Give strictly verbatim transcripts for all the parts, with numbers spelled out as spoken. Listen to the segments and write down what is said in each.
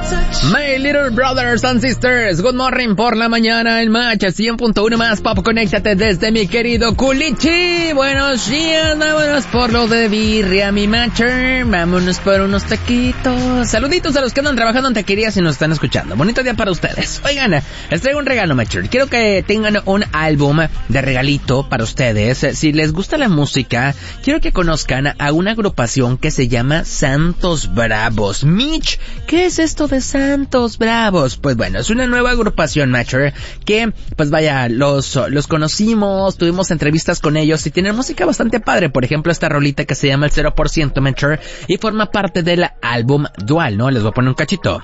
My Little Brothers and Sisters, good morning por la mañana en Match cien punto uno más Pop, conéctate desde mi querido Culichi. Buenos días, vámonos por lo de birria, mi Matcher, vámonos por unos taquitos. Saluditos a los que andan trabajando en taquerías y nos están escuchando. Bonito día para ustedes. Oigan, les traigo un regalo, Matcher. Quiero que tengan un álbum de regalito para ustedes. Si les gusta la música, quiero que conozcan a una agrupación que se llama Santos Bravos. Mitch, ¿qué es esto de Santos Bravos? Pues bueno, es una nueva agrupación, Matcher, que, pues vaya, los, los conocimos, tuvimos entrevistas con ellos y tienen música bastante padre. Por ejemplo, esta rolita que se llama El cero por ciento, Matcher, y forma parte del álbum Dual, ¿no? Les voy a poner un cachito.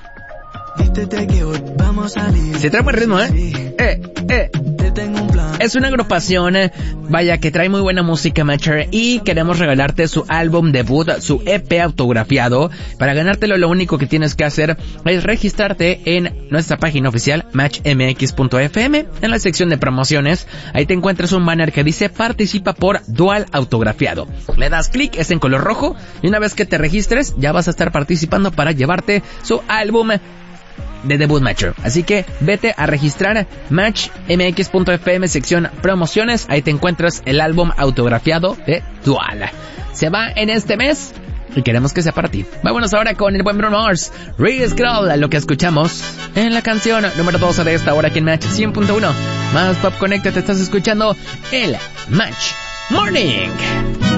Se trae buen ritmo, ¿eh? Eh, eh. Es una agrupación, eh, vaya, que trae muy buena música, Matcher, y queremos regalarte su álbum debut, su E P autografiado. Para ganártelo, lo único que tienes que hacer es registrarte en nuestra página oficial, match m x punto f m, en la sección de promociones. Ahí te encuentras un banner que dice participa por Dual autografiado. Le das clic, es en color rojo, y una vez que te registres, ya vas a estar participando para llevarte su álbum de debut, Matcher. Así que vete a registrar match m x punto f m, sección promociones. Ahí te encuentras el álbum autografiado de Dual. Se va en este mes y queremos que sea para ti. Vámonos ahora con el buen Bruno Mars, Real Scroll, lo que escuchamos en la canción número doce de esta hora aquí en Match cien punto uno. Más Pop, conéctate, estás escuchando el Match Morning.